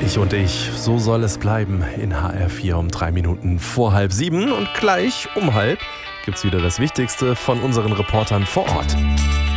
Ich und ich, so soll es bleiben in HR4 um 3 Minuten vor 6:30 und gleich um 6:30 gibt's wieder das Wichtigste von unseren Reportern vor Ort.